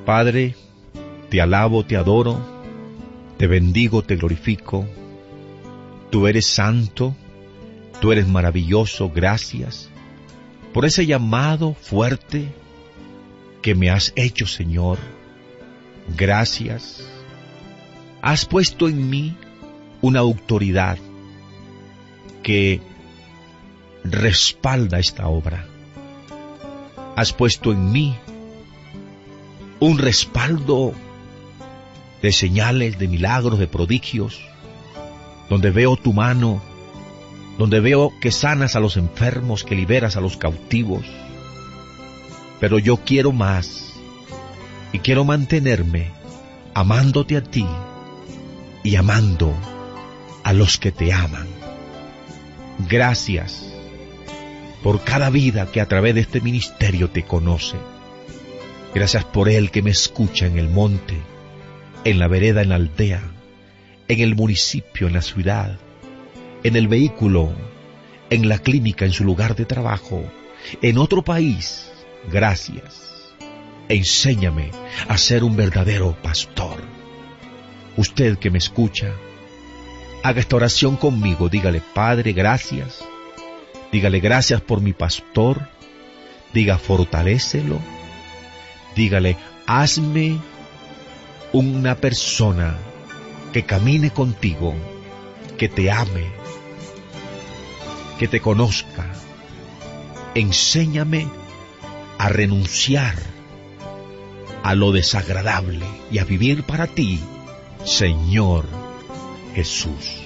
Padre, te alabo, te adoro, te bendigo, te glorifico. Tú eres santo, tú eres maravilloso, gracias por ese llamado fuerte que me has hecho, Señor. Gracias. Has puesto en mí una autoridad que respalda esta obra. Has puesto en mí un respaldo de señales, de milagros, de prodigios, donde veo tu mano, donde veo que sanas a los enfermos, que liberas a los cautivos. Pero yo quiero más, y quiero mantenerme amándote a ti y amando a los que te aman. Gracias por cada vida que a través de este ministerio te conoce. Gracias por él que me escucha en el monte, en la vereda, en la aldea, en el municipio, en la ciudad, en el vehículo, en la clínica, en su lugar de trabajo, en otro país. Gracias. Enséñame a ser un verdadero pastor. Usted que me escucha, haga esta oración conmigo. Dígale: Padre, gracias. Dígale: gracias por mi pastor. Diga: fortalécelo. Dígale: hazme una persona que camine contigo, que te ame, que te conozca. Enséñame a renunciar a lo desagradable y a vivir para ti, Señor Jesús.